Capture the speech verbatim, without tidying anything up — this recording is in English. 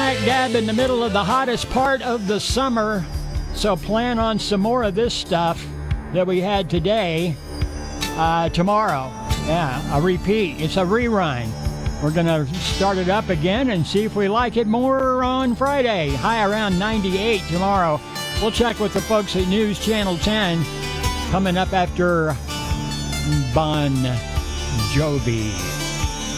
smack dab in the middle of the hottest part of the summer, so plan on some more of this stuff that we had today uh, tomorrow. Yeah, a repeat. It's a rerun. We're going to start it up again and see if we like it more on Friday. High around ninety-eight tomorrow. We'll check with the folks at News Channel ten coming up after Bon Jovi.